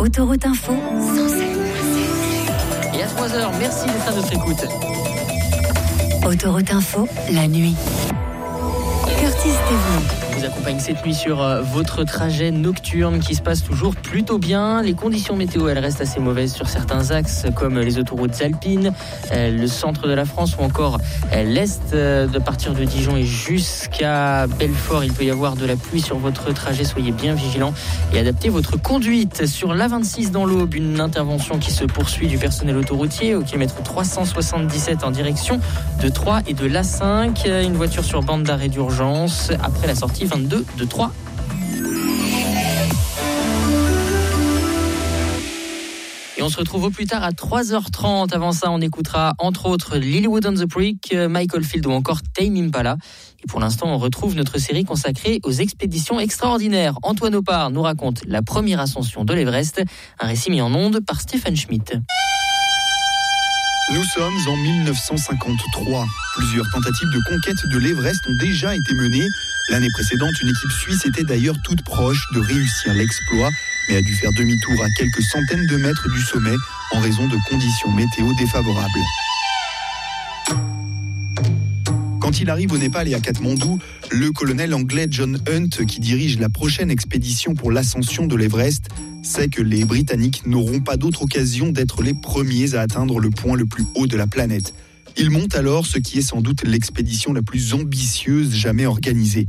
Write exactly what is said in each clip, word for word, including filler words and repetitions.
Autoroute Info, cent sept virgule sept. Et à trois heures, merci d'être à notre écoute. Autoroute Info, la nuit. Curtis Thévenot vous accompagne cette nuit sur euh, votre trajet nocturne qui se passe toujours plutôt bien. Les conditions météo, elles restent assez mauvaises sur certains axes comme les autoroutes alpines, euh, le centre de la France ou encore euh, l'est euh, de partir de Dijon et jusqu'à Belfort. Il peut y avoir de la pluie sur votre trajet. Soyez bien vigilants et adaptez votre conduite. Sur l'A vingt-six dans l'Aube, une intervention qui se poursuit du personnel autoroutier au kilomètre trois cent soixante-dix-sept en direction de Troyes et de l'A cinq. Une voiture sur bande d'arrêt d'urgence après la sortie vingt-deux de Troyes. Et on se retrouve au plus tard à trois heures trente. Avant ça, on écoutera entre autres Lilywood on the Creek, Michael Field ou encore Tame Impala. Et pour l'instant, on retrouve notre série consacrée aux expéditions extraordinaires. Antoine Opar nous raconte la première ascension de l'Everest, un récit mis en ondes par Stephen Schmidt. Nous sommes en mille neuf cent cinquante-trois. Plusieurs tentatives de conquête de l'Everest ont déjà été menées. L'année précédente, une équipe suisse était d'ailleurs toute proche de réussir l'exploit, mais a dû faire demi-tour à quelques centaines de mètres du sommet en raison de conditions météo défavorables. Quand il arrive au Népal et à Katmandou, le colonel anglais John Hunt, qui dirige la prochaine expédition pour l'ascension de l'Everest, sait que les Britanniques n'auront pas d'autre occasion d'être les premiers à atteindre le point le plus haut de la planète. Il monte alors ce qui est sans doute l'expédition la plus ambitieuse jamais organisée.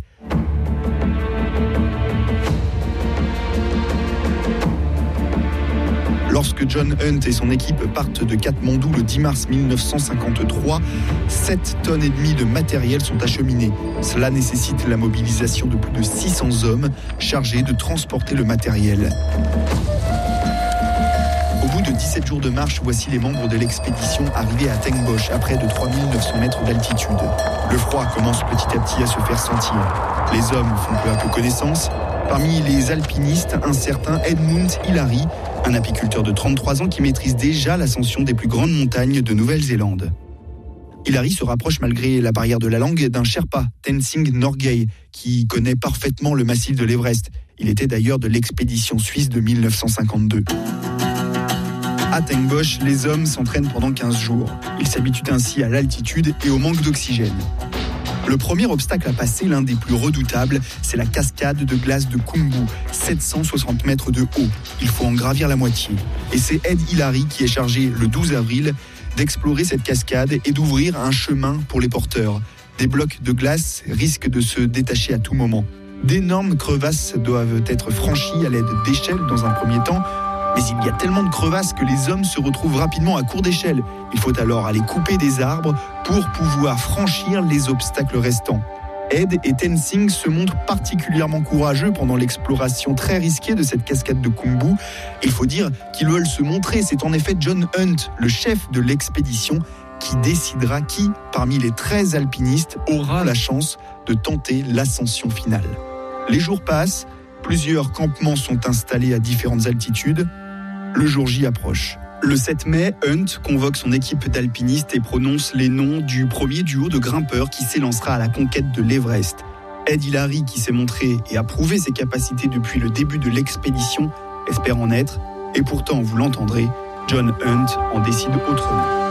Lorsque John Hunt et son équipe partent de Katmandou le dix mars mille neuf cent cinquante-trois, sept tonnes et demie de matériel sont acheminées. Cela nécessite la mobilisation de plus de six cents hommes chargés de transporter le matériel. Au bout de dix-sept jours de marche, voici les membres de l'expédition arrivés à Tenbosch, à près de trois mille neuf cents mètres d'altitude. Le froid commence petit à petit à se faire sentir. Les hommes font peu à peu connaissance. Parmi les alpinistes, un certain Edmund Hillary, un apiculteur de trente-trois ans qui maîtrise déjà l'ascension des plus grandes montagnes de Nouvelle-Zélande. Hillary se rapproche malgré la barrière de la langue d'un Sherpa, Tenzing Norgay, qui connaît parfaitement le massif de l'Everest. Il était d'ailleurs de l'expédition suisse de mille neuf cent cinquante-deux. À Tenbosch, les hommes s'entraînent pendant quinze jours. Ils s'habituent ainsi à l'altitude et au manque d'oxygène. Le premier obstacle à passer, l'un des plus redoutables, c'est la cascade de glace de Khumbu, sept cent soixante mètres de haut. Il faut en gravir la moitié. Et c'est Ed Hillary qui est chargé, le douze avril, d'explorer cette cascade et d'ouvrir un chemin pour les porteurs. Des blocs de glace risquent de se détacher à tout moment. D'énormes crevasses doivent être franchies à l'aide d'échelles dans un premier temps, mais il y a tellement de crevasses que les hommes se retrouvent rapidement à court d'échelle. Il faut alors aller couper des arbres pour pouvoir franchir les obstacles restants. Ed et Tenzing se montrent particulièrement courageux pendant l'exploration très risquée de cette cascade de Khumbu. Il faut dire qu'ils veulent se montrer. C'est en effet John Hunt, le chef de l'expédition, qui décidera qui, parmi les treize alpinistes, aura la chance de tenter l'ascension finale. Les jours passent, plusieurs campements sont installés à différentes altitudes. Le jour J approche. Le sept mai, Hunt convoque son équipe d'alpinistes et prononce les noms du premier duo de grimpeurs qui s'élancera à la conquête de l'Everest. Ed Hillary, qui s'est montré et a prouvé ses capacités depuis le début de l'expédition, espère en être. Et pourtant, vous l'entendrez, John Hunt en décide autrement.